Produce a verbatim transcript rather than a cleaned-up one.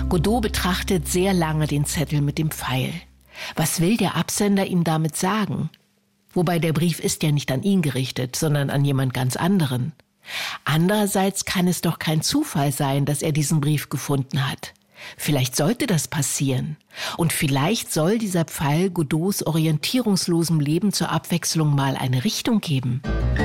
Godot betrachtet sehr lange den Zettel mit dem Pfeil. Was will der Absender ihm damit sagen? Wobei der Brief ist ja nicht an ihn gerichtet, sondern an jemand ganz anderen. Andererseits kann es doch kein Zufall sein, dass er diesen Brief gefunden hat. Vielleicht sollte das passieren. Und vielleicht soll dieser Pfeil Godots orientierungslosem Leben zur Abwechslung mal eine Richtung geben.